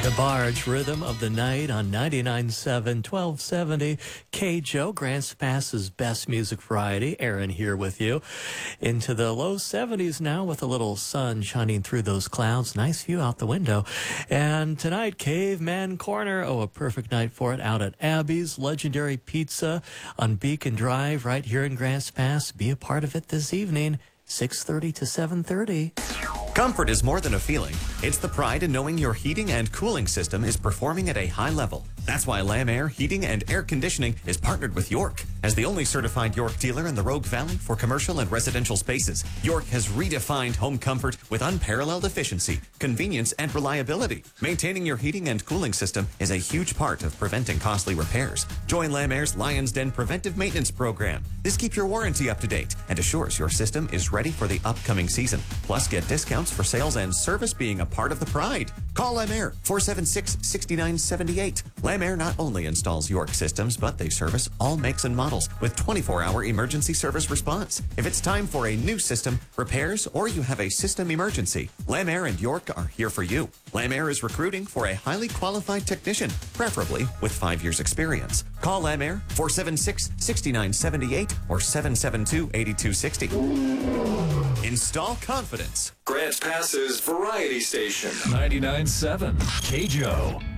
DeBarge, Rhythm of the Night on 99.7, 1270 KJO, Grants Pass's best music variety. Aaron here with you. Into the low 70s now with a little sun shining through those clouds. Nice view out the window. And tonight, Caveman Corner. Oh, a perfect night for it out at Abby's Legendary Pizza on Beacon Drive right here in Grants Pass. Be a part of it this evening, 6:30 to 7:30. Comfort is more than a feeling. It's the pride in knowing your heating and cooling system is performing at a high level. That's why Lam Air Heating and Air Conditioning is partnered with York. As the only certified York dealer in the Rogue Valley for commercial and residential spaces, York has redefined home comfort with unparalleled efficiency, convenience, and reliability. Maintaining your heating and cooling system is a huge part of preventing costly repairs. Join Lam Air's Lion's Den Preventive Maintenance Program. This keeps your warranty up to date and assures your system is ready for the upcoming season. Plus, get discounts for sales and service being a part of the pride. Call Lam Air 476-6978. Lam Air not only installs York systems, but they service all makes and models with 24-hour emergency service response. If it's time for a new system, repairs, or you have a system emergency, Lam Air and York are here for you. Lam Air is recruiting for a highly qualified technician, preferably with 5 years experience. Call Lam Air 476-6978 or 772-8260. Install confidence. Grants Pass's variety station. 99.7 KJO.